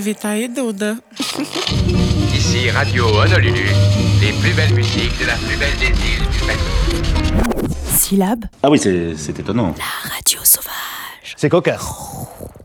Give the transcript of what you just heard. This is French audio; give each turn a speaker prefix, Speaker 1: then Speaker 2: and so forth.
Speaker 1: Vita et Douda.
Speaker 2: Ici Radio Honolulu, les plus belles musiques de la plus belle des îles du Pacifique.
Speaker 3: Syllabe.
Speaker 4: Ah oui, c'est étonnant.
Speaker 3: La radio sauvage.
Speaker 5: C'est cocasse.